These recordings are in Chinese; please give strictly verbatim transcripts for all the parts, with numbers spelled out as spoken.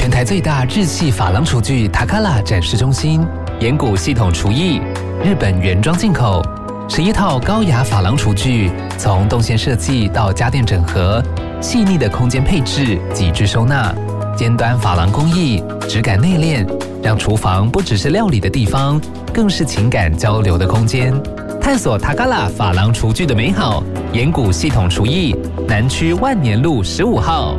全台最大日系珐琅厨具塔卡拉展示中心，岩谷系统厨艺，日本原装进口，十一套高雅珐琅厨具，从动线设计到家电整合，细腻的空间配置，极致收纳，尖端珐琅工艺，质感内敛，让厨房不只是料理的地方，更是情感交流的空间。探索塔卡拉珐琅厨具的美好，岩谷系统厨艺，南区万年路十五号。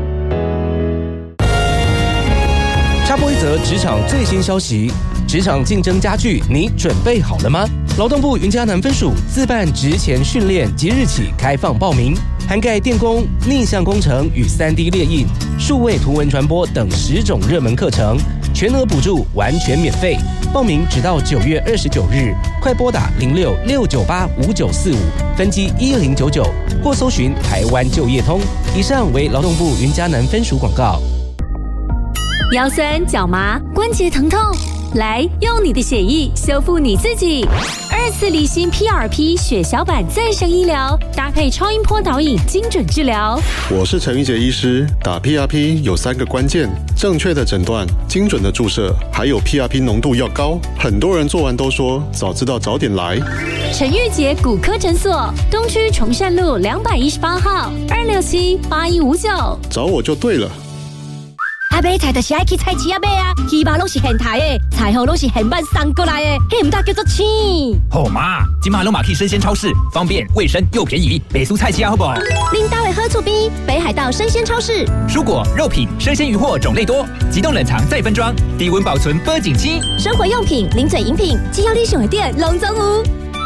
插播一则职场最新消息：职场竞争加剧，你准备好了吗？劳动部云嘉南分署自办职前训练即日起开放报名，涵盖电工、逆向工程与 三 D 列印、数位图文传播等十种热门课程，全额补助，完全免费。报名直到九月二十九日，快拨打零六六九八五九四五分机一零九九，或搜寻台湾就业通。以上为劳动部云嘉南分署广告。 腰酸脚麻关节疼痛，来用你的血液修复你自己。二次离心 P R P 血小板再生医疗，搭配超音波导引精准治疗。 我是陈玉杰医师。打 P R P 有三个关键：正确的诊断、精准的注射，还有 P R P 浓度要高。很多人做完都说早知道早点来。 陈玉杰骨科诊所，东区崇善路两百一十八号，二六七八一五九， 找我就对了。 啊，买菜就是爱去菜市啊买啊，鱼肉拢是现台的，菜货拢是现办送过来的，迄唔大叫做青。 好嘛，今嘛拢嘛去生鲜超市，方便、卫生又便宜，北苏菜市啊好不好？ 恁兜的好厝边，北海道生鲜超市， 蔬果、肉品、生鲜鱼货种类多，急冻冷藏再分装，低温保存保景期。 生活用品、零嘴饮品，只要你想的店，拢总有。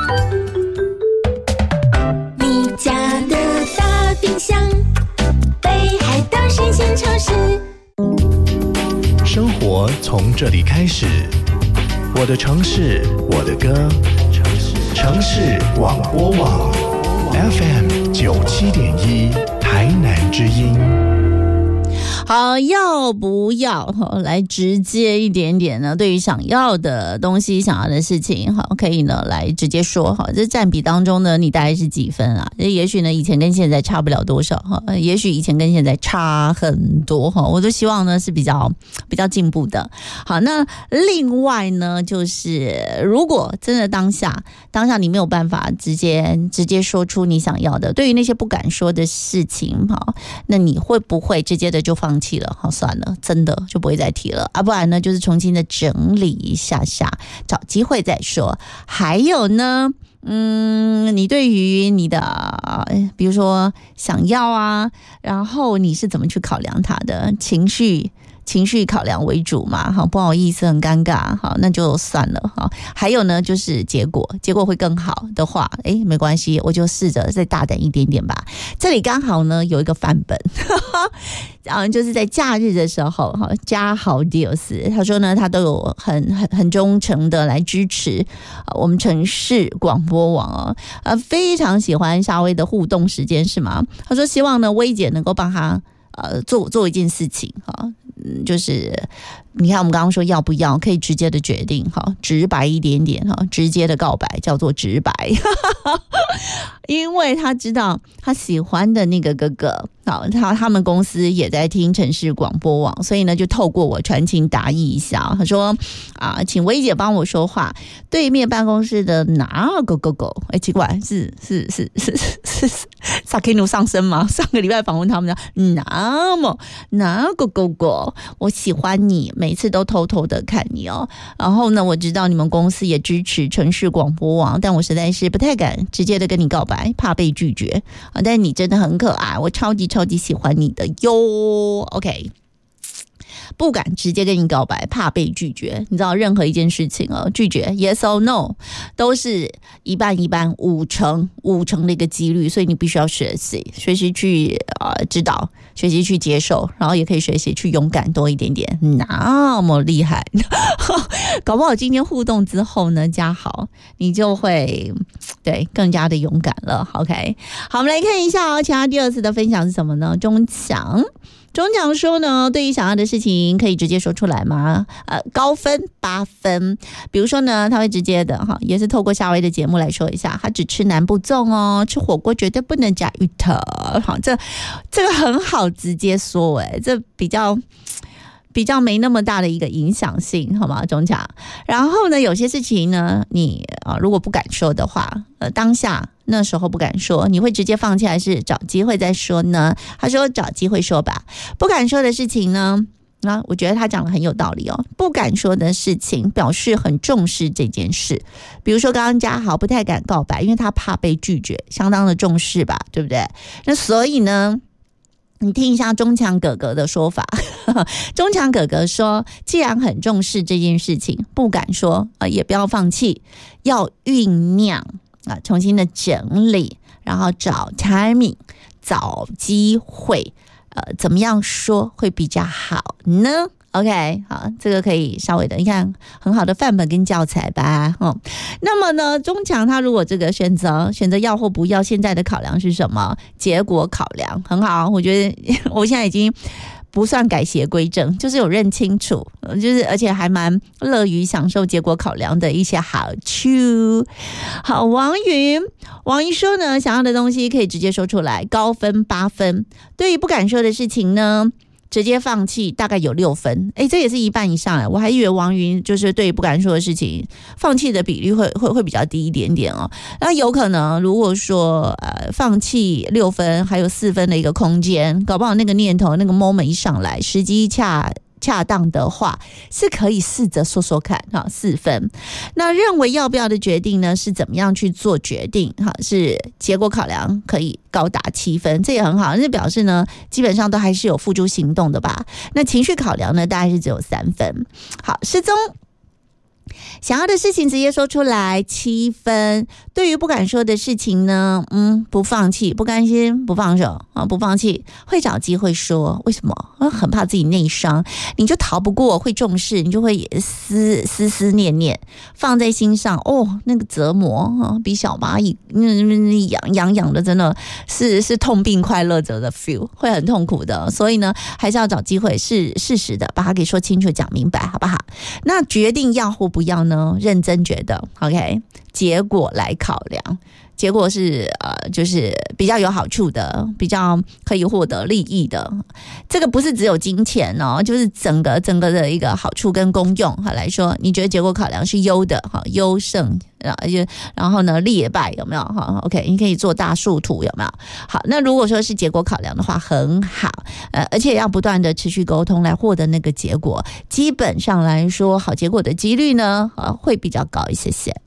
你家的大冰箱，北海道生鲜超市。 生活从这里开始，我的城市，我的歌，城市广播网 F M 九七点一，台南之音。 好，要不要来直接一点点呢？对于想要的东西、想要的事情，好，可以呢来直接说哈。这占比当中呢，你大概是几分啊？也许呢，以前跟现在差不了多少哈，也许以前跟现在差很多哈。我都希望呢是比较比较进步的。好，那另外呢，就是如果真的当下当下你没有办法直接直接说出你想要的，对于那些不敢说的事情哈，那你会不会直接的就放弃了？好，算了，真的就不会再提了啊！不然呢，就是重新的整理一下下，找机会再说。还有呢，嗯，你对于你的，比如说想要啊，然后你是怎么去考量它的情绪？情绪考量为主嘛，好，不好意思，很尴尬，好，那就算了哈。还有呢，就是结果，结果会更好的话，诶，没关系，我就试着再大胆一点点吧。这里刚好呢有一个范本，嗯，就是在假日的时候，哈，嘉豪 Deals 他说呢，他都有很很很忠诚的来支持我们城市广播网哦，呃，非常喜欢夏威的互动时间是吗？他说希望呢，薇姐能够帮他呃做做一件事情哈。嗯，就是你看我们刚刚说要不要可以直接的决定哈，直白一点点哈，直接的告白叫做直白因为他知道他喜欢的那个哥哥好，他他们公司也在听城市广播网，所以呢就透过我传情达意一下，他说啊，请薇姐帮我说话，对面办公室的哪个哥哥？哎，奇怪，是是是是是是萨 K 努上身吗？上个礼拜访问他们的那么哪个哥哥？我喜欢你，每次都偷偷的看你哦。然后呢，我知道你们公司也支持城市广播网，但我实在是不太敢直接的跟你告白，怕被拒绝啊。但是你真的很可爱，我超级超级喜欢你的哟。OK。不敢直接跟你告白，怕被拒绝。你知道任何一件事情哦，拒绝 yes or no 都是一半一半，五成五成的一个几率，所以你必须要学习，学习去呃知道，学习去接受，然后也可以学习去勇敢多一点点。那么厉害，搞不好今天互动之后呢，加好你就会对更加的勇敢了。OK， 好，我们来看一下哦，其他第二次的分享是什么呢？钟强。钟强说呢，对于想要的事情可以直接说出来吗？呃，高分八分。比如说呢，他会直接的哈，也是透过夏威的节目来说一下，他只吃南部粽哦，吃火锅绝对不能加芋头。好，这这个很好直接说，哎，这比较比较没那么大的一个影响性，好吗，中强？然后呢，有些事情呢，你啊如果不敢说的话，呃，当下那时候不敢说，你会直接放弃还是找机会再说呢？他说找机会说吧，不敢说的事情呢。啊，我觉得他讲的很有道理哦。不敢说的事情，表示很重视这件事。比如说，刚刚嘉豪不太敢告白，因为他怕被拒绝，相当的重视吧，对不对？那所以呢，你听一下中强哥哥的说法。中强哥哥说，既然很重视这件事情，不敢说，呃，也不要放弃，要酝酿啊，重新的整理，然后找 timing， 找机会。呃，怎么样说会比较好呢 ？OK， 好，这个可以稍微的，你看很好的范本跟教材吧。哦，那么呢，中强他如果这个选择选择要或不要，现在的考量是什么？结果考量很好，我觉得我现在已经不算改邪归正，就是有认清楚，就是而且还蛮乐于享受结果考量的一些好处。好，王云，王云说呢，想要的东西可以直接说出来，高分八分。对于不敢说的事情呢，直接放弃大概有六分，哎，这也是一半以上哎。我还以为王云就是对于不敢说的事情，放弃的比率会会会比较低一点点哦。那有可能如果说呃放弃六分，还有四分的一个空间，搞不好那个念头那个 moment 一上来，时机恰恰当的话，是可以试着说说看哈，四分。那认为要不要的决定呢，是怎么样去做决定哈？是结果考量可以高达七分，这也很好，这表示呢，基本上都还是有付诸行动的吧。那情绪考量呢，大概是只有三分。好，失踪。想要的事情直接说出来，七分。对于不敢说的事情呢，嗯，不放弃，不甘心，不放手啊，不放弃，会找机会说。为什么？啊，很怕自己内伤，你就逃不过，会重视，你就会思思思念念，放在心上。哦，那个折磨啊，比小蚂蚁嗯痒痒痒的，真的是是痛并快乐着的 feel， 会很痛苦的。所以呢，还是要找机会，是适时的把它给说清楚、讲明白，好不好？那决定要或不要呢？认真觉得 ，OK， 结果来考量，结果是呃，就是比较有好处的，比较可以获得利益的。这个不是只有金钱哦，就是整个整个的一个好处跟功用哈来说，你觉得结果考量是优的哈，优胜。然后呢，劣败有没有哈 ？OK， 你可以做大数图有没有？好，那如果说是结果考量的话，很好，呃，而且要不断的持续沟通来获得那个结果，基本上来说，好结果的几率呢，呃，会比较高一些些。